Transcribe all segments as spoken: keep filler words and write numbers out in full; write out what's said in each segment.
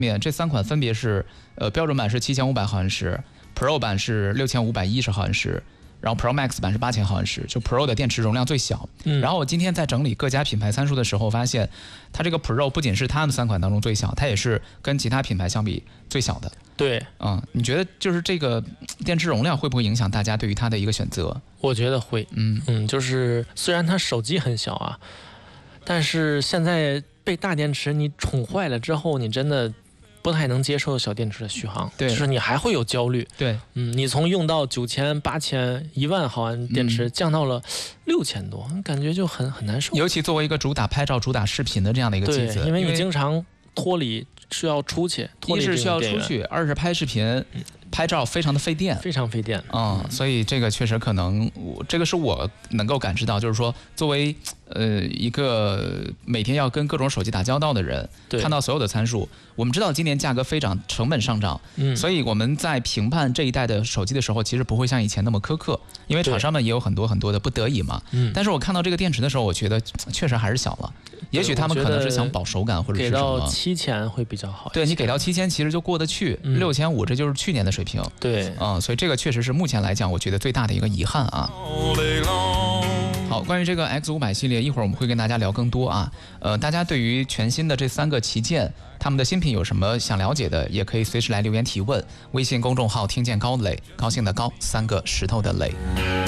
面这三款分别是，呃，标准版是七千五百毫安时 ，Pro 版是六千五百一十毫安时，然后 Pro Max 版是八千毫安时，就 Pro 的电池容量最小。嗯，然后我今天在整理各家品牌参数的时候，发现它这个 Pro 不仅是它们三款当中最小，它也是跟其他品牌相比最小的。 对， 嗯，你觉得就是这个电池容量会不会影响大家对于它的一个选择？ 我觉得会，嗯嗯，就是虽然它手机很小啊，但是现在被大电池你宠坏了之后，你真的不太能接受小电池的续航， 对， 就是你还会有焦虑。 对， 嗯，你从用到九千、八千、一万毫安电池降到了六千多，感觉就很很难受。 尤其作为一个主打拍照、主打视频的这样的一个机子， 对，因为你经常脱离需要出去，脱离一是需要出去，二是拍视频。拍照非常的费电， 非常费电， 嗯，所以这个确实可能，这个是我能够感知到，就是说，作为呃一个每天要跟各种手机打交道的人，看到所有的参数，我们知道今年价格飞涨，成本上涨，嗯，所以我们在评判这一代的手机的时候，其实不会像以前那么苛刻，因为厂商们也有很多很多的不得已嘛，嗯，但是我看到这个电池的时候，我觉得确实还是小了，也许他们可能是想保手感或者是什么， 给到七千会比较好， 对你给到七千其实就过得去，六千五这就是去年的水平， 对， 嗯，所以这个确实是目前来讲，我觉得最大的一个遗憾啊。好，关于这个 X 五百 系列，一会儿我们会跟大家聊更多啊。呃，大家对于全新的这三个旗舰，他们的新品有什么想了解的，也可以随时来留言提问。微信公众号听见高磊，高兴的高，三个石头的磊。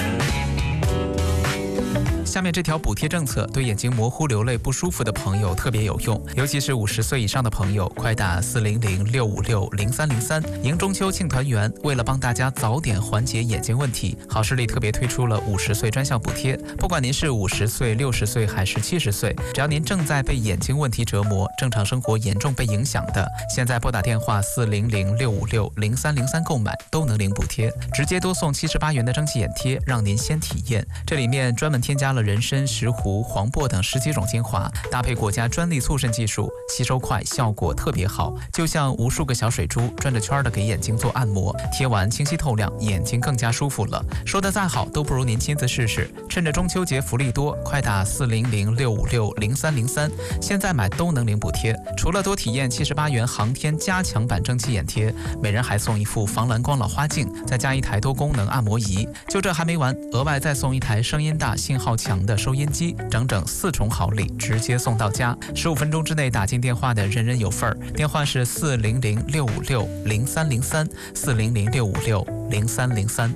下面这条补贴政策对眼睛模糊、流泪不舒服的朋友特别有用，尤其是五十岁以上的朋友，快打四零零六五六零三零三。迎中秋庆团圆，为了帮大家早点缓解眼睛问题，好视力特别推出了五十岁专项补贴。不管您是五十岁、六十岁还是七十岁，只要您正在被眼睛问题折磨，正常生活严重被影响的，现在拨打电话四零零六五六零三零三购买都能领补贴，直接多送七十八元的蒸汽眼贴，让您先体验。这里面专门添加了人参、石斛、黄柏等十几种精华，搭配国家专利促渗技术，吸收快，效果特别好，就像无数个小水珠转着圈的给眼睛做按摩，贴完清晰透亮，眼睛更加舒服了。说的再好都不如您亲自试试。趁着中秋节福利多，快打四零零六五六零三零三，现在买都能领补贴。除了多体验七十八元航天加强版蒸汽眼贴，每人还送一副防蓝光老花镜，再加一台多功能按摩仪。就这还没完，额外再送一台声音大、信号强的收音机，整整四重好礼，直接送到家。十五分钟之内打进电话的人人有份儿，电话是四零零六五六零三零三，四零零六五六零三零三。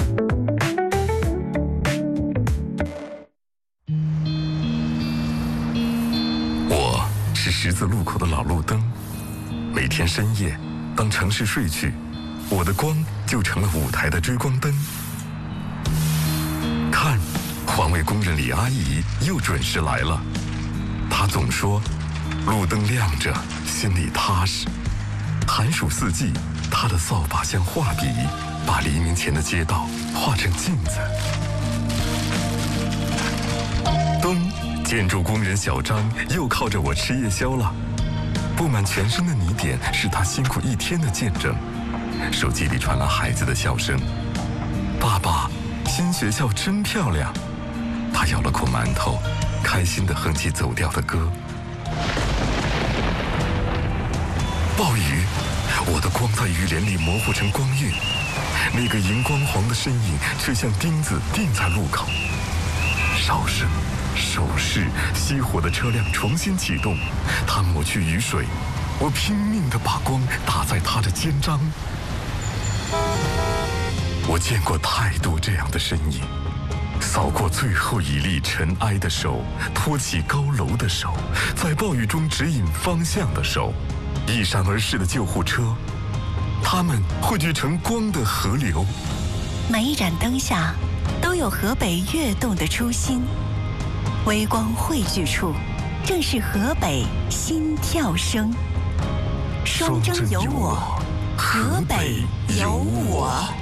我是十字路口的老路灯，每天深夜，当城市睡去，我的光就成了舞台的追光灯。看，环卫工人李阿姨又准时来了。她总说，路灯亮着，心里踏实。寒暑四季，她的扫把像画笔，把黎明前的街道画成镜子。冬，建筑工人小张又靠着我吃夜宵了。布满全身的泥点是他辛苦一天的见证。手机里传来孩子的笑声：“爸爸，新学校真漂亮。”他咬了口馒头，开心地哼起走调的歌。暴雨，我的光在雨帘里模糊成光晕，那个荧光黄的身影却像钉子钉在路口。哨声、手势，熄火的车辆重新启动，他抹去雨水，我拼命地把光打在他的肩章。我见过太多这样的身影。扫过最后一粒尘埃的手，托起高楼的手，在暴雨中指引方向的手，一闪而逝的救护车，它们汇聚成光的河流。 每一盏灯下，都有河北跃动的初心。微光汇聚处，正是河北心跳声。双征有我，河北有我。